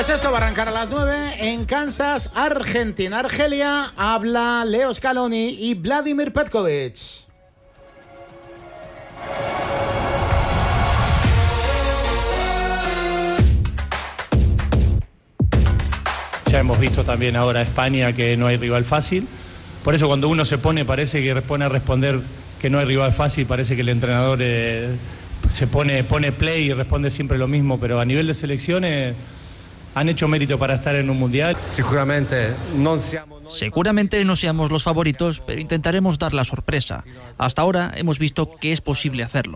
Esto va a arrancar a las 9 en Kansas, Argentina. Argelia, habla Leo Scaloni y Vladimir Petkovic. Ya hemos visto también ahora España que no hay rival fácil. Por eso cuando uno se pone, parece que pone a responder que no hay rival fácil, parece que el entrenador se pone play y responde siempre lo mismo, pero a nivel de selecciones han hecho mérito para estar en un mundial. Seguramente no seamos los favoritos, pero intentaremos dar la sorpresa. Hasta ahora hemos visto que es posible hacerlo.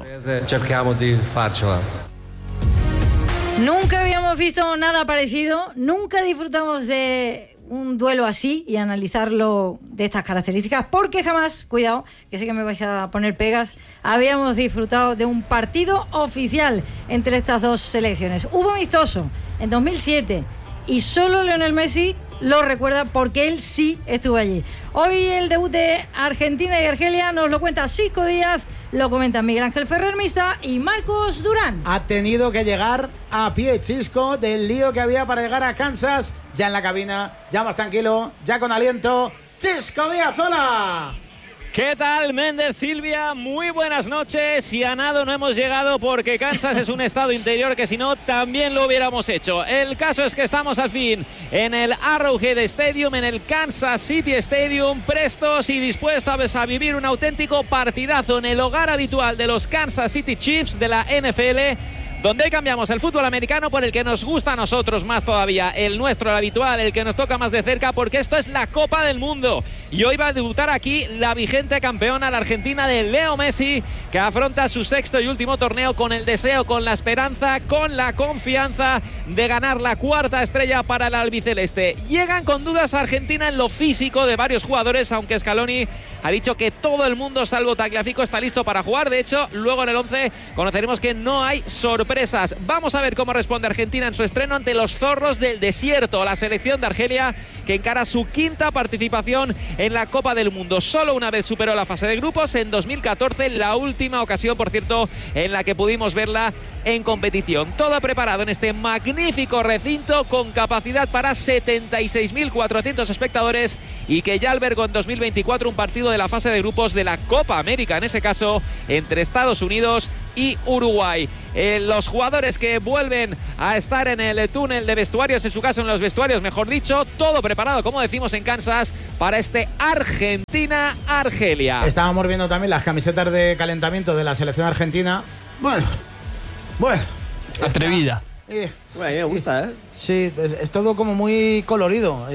Nunca habíamos visto nada parecido, nunca disfrutamos de un duelo así y analizarlo de estas características, porque jamás, cuidado, que sé que me vais a poner pegas, habíamos disfrutado de un partido oficial entre estas dos selecciones. Hubo amistoso en 2007 y solo Lionel Messi lo recuerda porque él sí estuvo allí. Hoy el debut de Argentina y Argelia nos lo cuenta Xisco Díaz, lo comentan Miguel Ángel Ferrer Mista y Marcos Durán. Ha tenido que llegar a pie Xisco del lío que había para llegar a Kansas, ya en la cabina, ya más tranquilo, ya con aliento. Xisco Díaz, hola. ¿Qué tal, Méndez, Silvia? Muy buenas noches. Y a nada no hemos llegado porque Kansas es un estado interior que si no también lo hubiéramos hecho. El caso es que estamos al fin en el Arrowhead Stadium, en el Kansas City Stadium, prestos y dispuestos a vivir un auténtico partidazo en el hogar habitual de los Kansas City Chiefs de la NFL, donde cambiamos el fútbol americano por el que nos gusta a nosotros más todavía, el nuestro, el habitual, el que nos toca más de cerca, porque esto es la Copa del Mundo. Y hoy va a debutar aquí la vigente campeona, la Argentina de Leo Messi, que afronta su sexto y último torneo con el deseo, con la esperanza, con la confianza de ganar la cuarta estrella para el albiceleste. Llegan con dudas a Argentina en lo físico de varios jugadores, aunque Scaloni ha dicho que todo el mundo, salvo Tagliafico, está listo para jugar. De hecho, luego en el 11 conoceremos que no hay sorpresas. Vamos a ver cómo responde Argentina en su estreno ante los zorros del desierto, la selección de Argelia que encara su quinta participación en la Copa del Mundo. Solo una vez superó la fase de grupos, en 2014, la última ocasión, por cierto, en la que pudimos verla en competición. Todo preparado en este magnífico recinto con capacidad para 76.400 espectadores y que ya albergó en 2024 un partido de la fase de grupos de la Copa América, en ese caso entre Estados Unidos y Uruguay. Los jugadores que vuelven a estar en el túnel de vestuarios, en su caso en los vestuarios, mejor dicho, todo preparado, como decimos, en Kansas para este Argentina-Argelia. Estábamos viendo también las camisetas de calentamiento de la selección argentina. Bueno. Atrevida. Bueno, me gusta, ¿eh? Sí, es todo como muy colorido.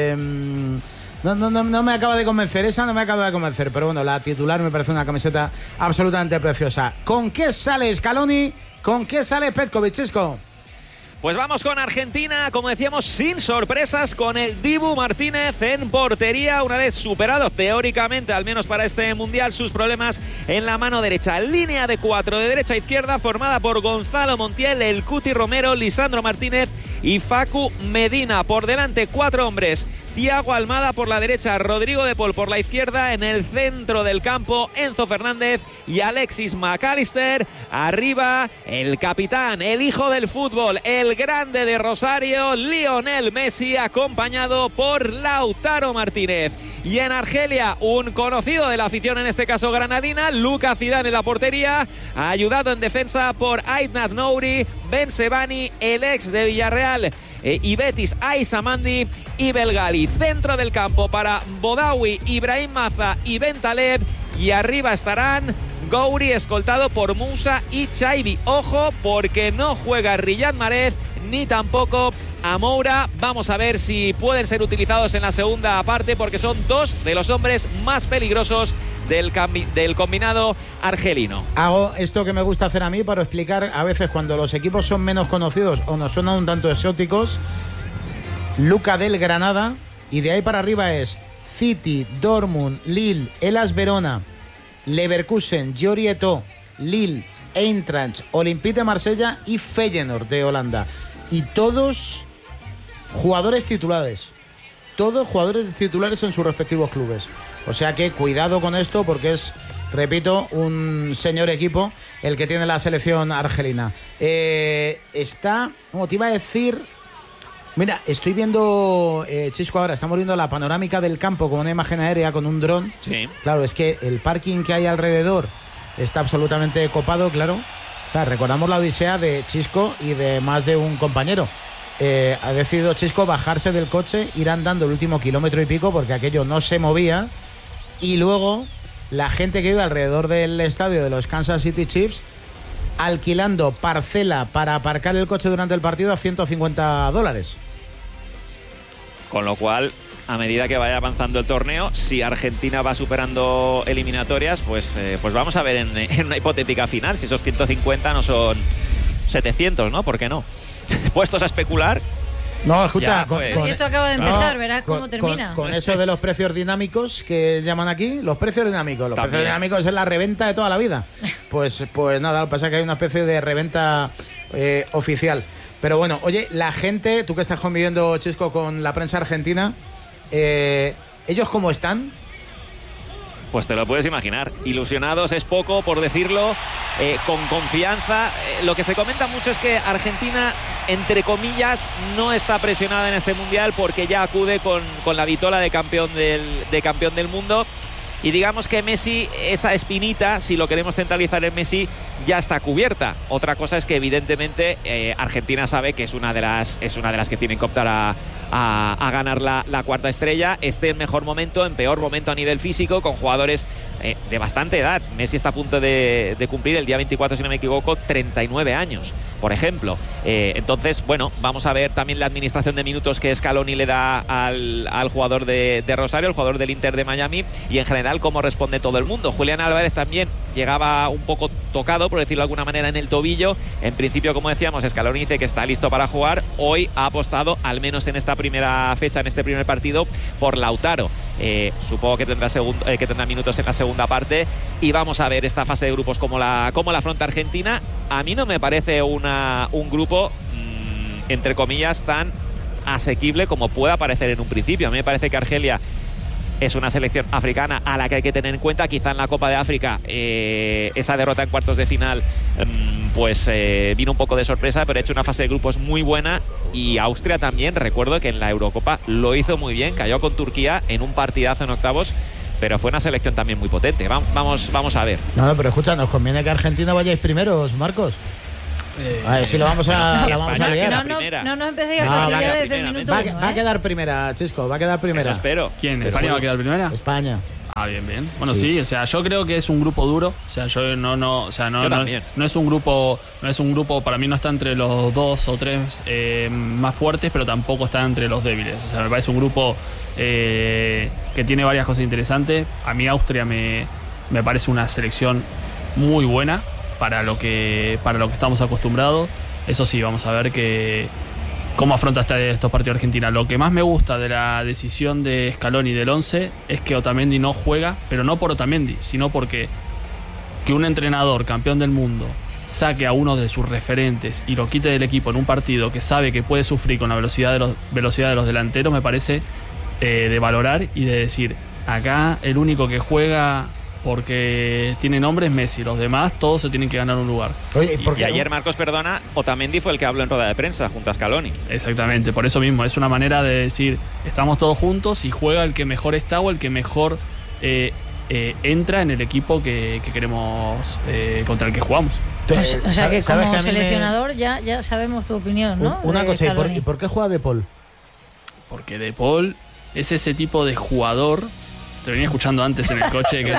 No me acaba de convencer, esa no me acaba de convencer, pero bueno, la titular me parece una camiseta absolutamente preciosa. ¿Con qué sale Scaloni? ¿Con qué sale Petkovic, Xisco? Pues vamos con Argentina, como decíamos, sin sorpresas, con el Dibu Martínez en portería, una vez superado teóricamente, al menos para este Mundial, sus problemas en la mano derecha. Línea de 4 de derecha a izquierda, formada por Gonzalo Montiel, el Cuti Romero, Lisandro Martínez y Facu Medina. Por delante, 4 hombres. Thiago Almada por la derecha, Rodrigo de Paul por la izquierda, en el centro del campo Enzo Fernández y Alexis McAllister. Arriba el capitán, el hijo del fútbol, el grande de Rosario, Lionel Messi, acompañado por Lautaro Martínez. Y en Argelia, un conocido de la afición, en este caso granadina, Luka Zidane en la portería, ayudado en defensa por Aitnat Nouri, Ben Sebani, el ex de Villarreal y Betis, Aissa Mandi y Belgali. Centro del campo para Bodawi, Ibrahim Maza y Ben Taleb. Y arriba estarán Gouiri, escoltado por Moussa y Chaibi. Ojo, porque no juega Riyad Mahrez ni tampoco Amoura. Vamos a ver si pueden ser utilizados en la segunda parte, porque son 2 de los hombres más peligrosos del combinado argelino. Hago esto que me gusta hacer a mí para explicar a veces cuando los equipos son menos conocidos o nos suenan un tanto exóticos. Luca del Granada, y de ahí para arriba es City, Dortmund, Lille, Hellas Verona, Leverkusen, Giorgio, Lille, Eintracht, Olympique de Marsella y Feyenoord de Holanda. Y todos jugadores titulares. Todos jugadores titulares en sus respectivos clubes. O sea que cuidado con esto, porque es, repito, un señor equipo el que tiene la selección argelina. Como te iba a decir, Mira, estoy viendo, Chisco, ahora estamos viendo la panorámica del campo con una imagen aérea, con un dron. Sí. Claro, es que el parking que hay alrededor está absolutamente copado, claro. O sea, recordamos la odisea de Chisco y de más de un compañero. Ha decidido Chisco bajarse del coche, ir andando el último kilómetro y pico porque aquello no se movía. Y luego la gente que vive alrededor del estadio de los Kansas City Chiefs alquilando parcela para aparcar el coche durante el partido a $150. Con lo cual, a medida que vaya avanzando el torneo, si Argentina va superando eliminatorias, pues vamos a ver en una hipotética final si esos 150 no son 700, ¿no? ¿Por qué no? Puestos a especular. No, escucha, si esto acaba de empezar, verás cómo termina. Con eso de los precios dinámicos que llaman aquí, los precios dinámicos. Los precios dinámicos es la reventa de toda la vida. Pues nada, lo que pasa es que hay una especie de reventa oficial. Pero bueno, oye, la gente, tú que estás conviviendo, Chisco, con la prensa argentina, ¿ellos cómo están? Pues te lo puedes imaginar. Ilusionados es poco, por decirlo, con confianza. Lo que se comenta mucho es que Argentina, entre comillas, no está presionada en este Mundial porque ya acude con la vitola de campeón del mundo. Y digamos que Messi, esa espinita, si lo queremos centralizar en Messi, ya está cubierta. Otra cosa es que evidentemente Argentina sabe que es una de las que tienen que optar a ganar la cuarta estrella. Esté en mejor momento, en peor momento a nivel físico, con jugadores de bastante edad. Messi está a punto de cumplir el día 24, si no me equivoco, 39 años, por ejemplo. Entonces, bueno, vamos a ver también la administración de minutos que Scaloni le da al jugador de Rosario, el jugador del Inter de Miami, y en general cómo responde todo el mundo. Julián Álvarez también llegaba un poco tocado, por decirlo de alguna manera, en el tobillo. En principio, como decíamos, Scaloni dice que está listo para jugar. Hoy ha apostado, al menos en esta primera fecha, en este primer partido, por Lautaro. Supongo que tendrá minutos en la segunda parte, y vamos a ver esta fase de grupos cómo la afronta Argentina. A mí no me parece un grupo, entre comillas, tan asequible como pueda parecer en un principio. A mí me parece que Argelia es una selección africana a la que hay que tener en cuenta. Quizá en la Copa de África esa derrota en cuartos de final vino un poco de sorpresa, pero ha hecho una fase de grupos muy buena. Y Austria también, recuerdo que en la Eurocopa lo hizo muy bien, cayó con Turquía en un partidazo en octavos, pero fue una selección también muy potente. Vamos a ver. No, pero escucha, nos conviene que Argentina vayáis primeros, Marcos. A ver si lo vamos a liar. No nos empecéis a fastidiar desde el minuto 1. Va a quedar primera, Chisco, va a quedar primera. Eso espero. ¿Quién? ¿España va a quedar primera? España. Ah, bien. Bueno, sí, o sea, yo creo que es un grupo duro. O sea, no es un grupo, para mí no está entre los 2 o 3 más fuertes, pero tampoco está entre los débiles. O sea, me parece un grupo que tiene varias cosas interesantes. A mí Austria me parece una selección muy buena para lo que estamos acostumbrados. Eso sí, vamos a ver cómo afronta estos partidos Argentina. Lo que más me gusta de la decisión de Scaloni del 11 es que Otamendi no juega, pero no por Otamendi, sino porque que un entrenador campeón del mundo saque a uno de sus referentes y lo quite del equipo en un partido que sabe que puede sufrir con la velocidad de los delanteros, me parece de valorar y de decir, acá el único que juega porque tiene nombre es Messi, los demás todos se tienen que ganar un lugar. Oye, y ayer, Marcos, Otamendi fue el que habló en rueda de prensa junto a Scaloni. Exactamente, por eso mismo, es una manera de decir, estamos todos juntos y juega el que mejor está o el que mejor entra en el equipo que queremos, contra el que jugamos. O sea que como seleccionador ya sabemos tu opinión, ¿no? Una cosa, ¿y por qué juega De Paul? Porque De Paul es ese tipo de jugador. Te venía escuchando antes en el coche. Que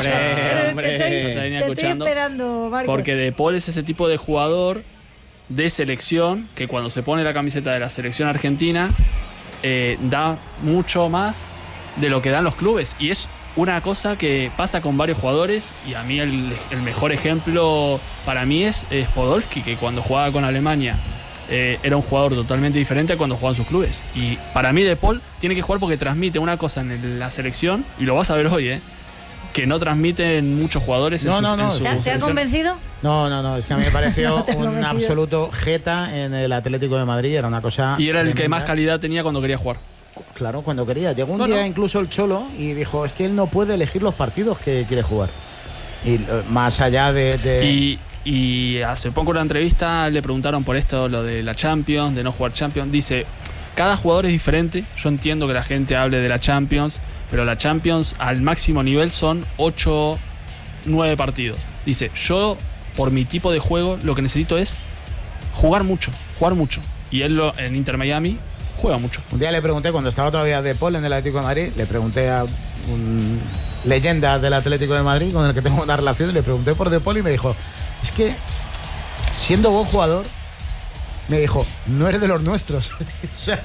te estoy esperando, Marcos. Porque De Paul es ese tipo de jugador de selección que cuando se pone la camiseta de la selección argentina da mucho más de lo que dan los clubes. Y es una cosa que pasa con varios jugadores. Y a mí el mejor ejemplo para mí es Podolski, que cuando jugaba con Alemania era un jugador totalmente diferente a cuando jugaba en sus clubes. Y para mí De Paul tiene que jugar porque transmite una cosa en la selección, y lo vas a ver hoy, que no transmiten muchos jugadores en su ¿Te ha convencido? No, es que a mí me pareció un absoluto jeta en el Atlético de Madrid, era una cosa... Y era el que más calidad tenía cuando quería jugar. Claro, cuando quería. Llegó un día incluso el Cholo y dijo, es que él no puede elegir los partidos que quiere jugar. Y más allá de... Y hace poco en una entrevista le preguntaron por esto, lo de la Champions, de no jugar Champions. Dice, cada jugador es diferente. Yo entiendo que la gente hable de la Champions, pero la Champions al máximo nivel son 8, 9 partidos. Dice, yo por mi tipo de juego lo que necesito es jugar mucho. Y él en Inter Miami juega mucho. Un día le pregunté, cuando estaba todavía De Paul en el Atlético de Madrid, le pregunté a un leyenda del Atlético de Madrid con el que tengo una relación, le pregunté por De Paul y me dijo, es que siendo buen jugador, me dijo, no eres de los nuestros. O sea,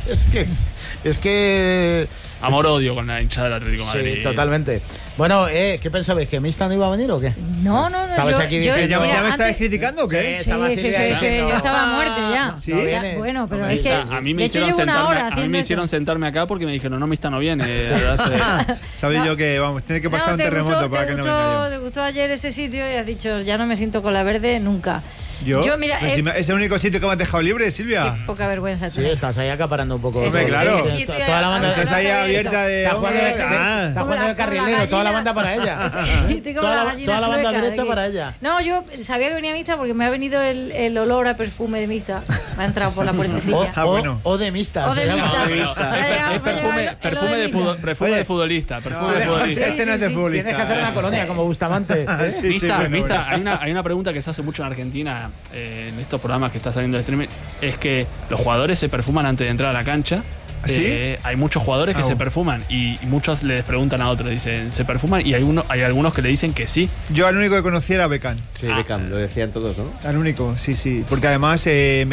es que amor-odio con la hinchada del Atlético de Madrid. Sí, totalmente. Bueno, ¿qué pensabais? ¿Que Mista no iba a venir o qué? No. ¿Estabas aquí diciendo? ¿Ya me estabas criticando o qué? Sí, yo estaba muerto ya. ¿Sí? O sea, bueno, pero es que a mí me hicieron sentarme acá porque me dijeron, no, Mista no viene. Sabía yo que, vamos, tiene que pasar un terremoto para que no venga yo. ¿Te gustó ayer ese sitio? Y has dicho, ya no me siento con la verde nunca. Yo mira, ¿es el único sitio que me has dejado libre, Silvia? Qué poca vergüenza. Sí, estás ahí acaparando un poco. Hombre, claro. Toda la banda estás ahí abierta de... Está jugando de carrilero, toda la banda para ella. Toda la banda derecha para ella. No, yo sabía que venía Mista porque me ha venido el olor a perfume de Mista. Me ha entrado por la puertecilla. O de Mista. O de Mista. Perfume de futbolista. Este no es de futbolista. Tienes que hacer una colonia como Bustamante. Mista, hay una pregunta que se hace mucho en Argentina en estos programas que está saliendo de streaming, es que los jugadores se perfuman antes de entrar a la cancha. ¿Sí? Hay muchos jugadores que se perfuman y muchos les preguntan a otros, dicen, ¿se perfuman? Y hay algunos que le dicen que sí. Yo al único que conocía era Beckham. Sí, Beckham, lo decían todos, ¿no? Al único, sí. Porque además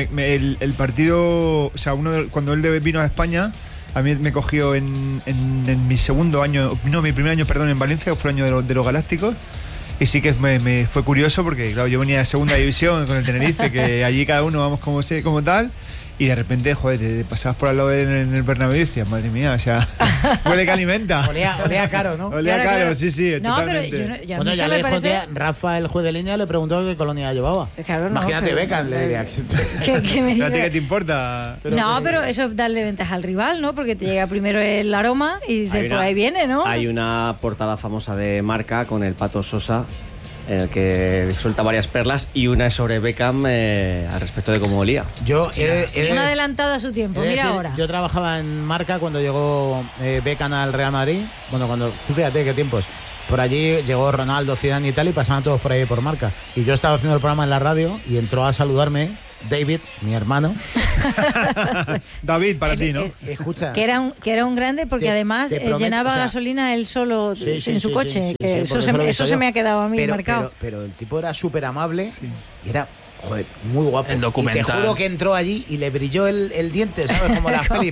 el partido, o sea, cuando él vino a España, a mí me cogió en mi segundo año, no, mi primer año, perdón, en Valencia, que fue el año de los Galácticos. Y sí que me fue curioso porque, claro, yo venía de segunda división con el Tenerife, que allí cada uno vamos como tal. Y de repente, joder, te pasabas por al lado en el Bernabéu y decías, madre mía, o sea, huele que alimenta. Olía caro, ¿no? Olía caro, sí, no, totalmente. Pero bueno, ya le parece... Rafa, el juez de línea, le preguntó qué colonia llevaba. Claro, imagínate, Beckham, le diría. ¿Qué te importa? Pero eso es darle ventaja al rival, ¿no? Porque te llega primero el aroma y dices, pues ahí viene, ¿no? Hay una portada famosa de Marca con el Pato Sosa, en el que suelta varias perlas, y una es sobre Beckham al respecto de cómo olía. Un adelantado a su tiempo, mira ahora. Yo trabajaba en Marca cuando llegó Beckham al Real Madrid. Bueno, tú fíjate qué tiempos. Por allí llegó Ronaldo, Zidane y tal, y pasaban todos por ahí por Marca. Y yo estaba haciendo el programa en la radio y entró a saludarme David, mi hermano. David, para ti, ¿no? Escucha. Que era un grande porque ademad llenaba gasolina él solo en su coche. Eso se me ha quedado a mí marcado. Pero el tipo era súper amable y era... Joder, muy guapo. El documental. Y te juro que entró allí y le brilló el diente, ¿sabes? Como la peli.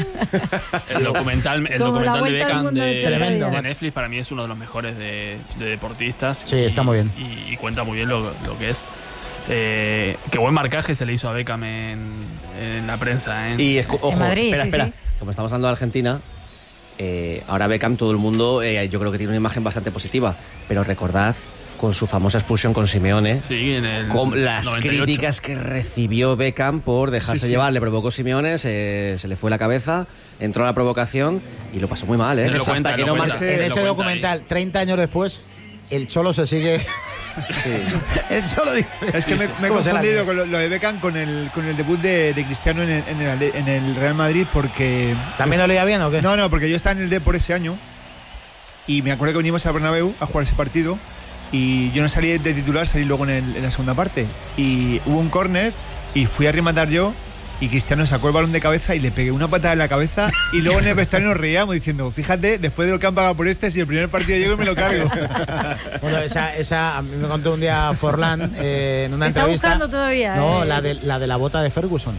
El documental de Beckham de Netflix para mí es uno de los mejores de deportistas. Sí, está muy bien. Y cuenta muy bien lo que es. Qué buen marcaje se le hizo a Beckham en la prensa. Y ojo, en Madrid, espera. Como estamos hablando de Argentina, ahora Beckham, todo el mundo, yo creo que tiene una imagen bastante positiva. Pero recordad, con su famosa expulsión con Simeone, con las 98. Críticas que recibió Beckham por dejarse llevar, le provocó Simeone, se le fue la cabeza, entró a la provocación y lo pasó muy mal, ¿eh? En ese documental, 30 años después, el Cholo se sigue... Sí. El Cholo dice... Es que me he confundido con lo de Beckham con el debut de Cristiano en el Real Madrid, porque... ¿También lo leía bien o qué? No, porque yo estaba en el Depor ese año y me acuerdo que venimos al Bernabéu a jugar ese partido. Y yo no salí de titular, salí luego en la segunda parte. Y hubo un córner y fui a rematar yo. Y Cristiano sacó el balón de cabeza y le pegué una patada en la cabeza. Y luego en el vestuario nos reíamos diciendo, fíjate, después de lo que han pagado por si el primer partido llego y me lo cargo. Bueno, esa a mí me contó un día Forlán en una entrevista. Está buscando todavía. No, la de la bota de Ferguson.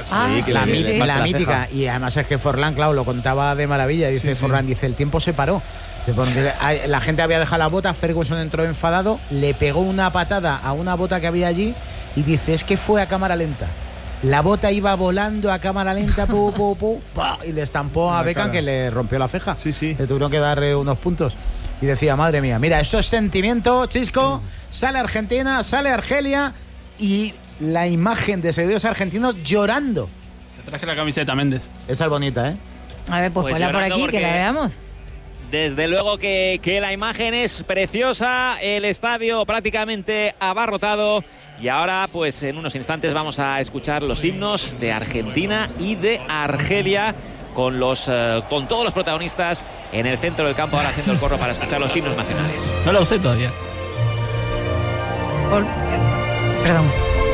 La mítica. Y además es que Forlán, claro, lo contaba de maravilla. Dice Forlán, dice, el tiempo se paró. La gente había dejado la bota, Ferguson entró enfadado, le pegó una patada a una bota que había allí y dice, es que fue a cámara lenta. La bota iba volando a cámara lenta y le estampó a Beckham, que le rompió la ceja. Sí. Le tuvieron que dar unos puntos. Y decía, madre mía, mira, eso es sentimiento, Chisco. Sale Argentina, sale Argelia y la imagen de seguidores argentinos llorando. Te traje la camiseta, Méndez. Esa es bonita, ¿eh? A ver, pues ponla por aquí, que la veamos. Desde luego que la imagen es preciosa, el estadio prácticamente abarrotado Y ahora, pues en unos instantes vamos a escuchar los himnos de Argentina y de Argelia con todos los protagonistas en el centro del campo ahora haciendo el corro para escuchar los himnos nacionales. No lo sé todavía. Perdón.